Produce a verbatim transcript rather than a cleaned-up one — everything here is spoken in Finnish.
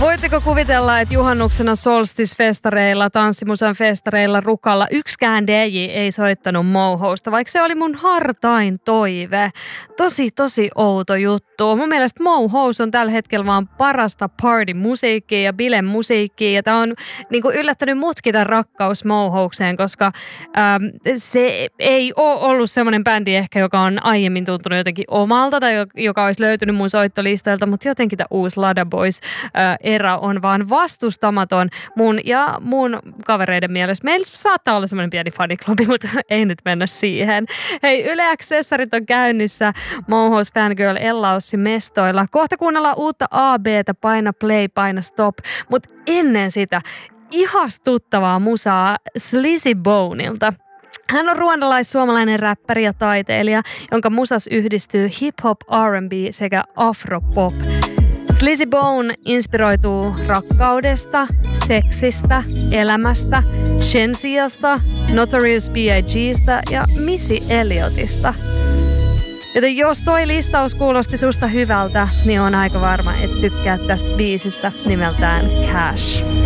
Voitteko kuvitella, että juhannuksena Solstice-festareilla, tanssimusan festareilla, Rukalla yksikään D J ei soittanut Mohousta, vaikka se oli mun hartain toive. Tosi, tosi outo juttu. Mun mielestä Mohous on tällä hetkellä vaan parasta party-musiikkia ja bile-musiikkia. Ja tää on niin kuin yllättänyt mutkin tämän rakkaus Mohoukseen, koska ähm, se ei ole ollut semmoinen bändi ehkä, joka on aiemmin tuntunut jotenkin omalta tai joka olisi löytynyt mun soittolistalta, mutta jotenkin tämä uusi Lada Boys äh, era on vaan vastustamaton mun ja mun kavereiden mielestä. Meillä saattaa olla semmoinen pieni faniklubi, mutta ei nyt mennä siihen. Hei, Yle X-sessarit on käynnissä. Mohous Fangirl Ella Ossi mestoilla. Kohta kuunnellaan uutta A B:tä, paina play, paina stop. Mutta ennen sitä ihastuttavaa musaa Slizzy Boneilta. Hän on ruandalais-suomalainen räppäri ja taiteilija, jonka musas yhdistyy hip-hop, R and B sekä afropop. Slizzy Bone inspiroituu rakkaudesta, seksistä, elämästä, Chensiasta, Notorious B I G:stä ja Missy Elliottista. Joten jos toi listaus kuulosti susta hyvältä, niin on aika varma, että tykkää tästä biisistä nimeltään Cash.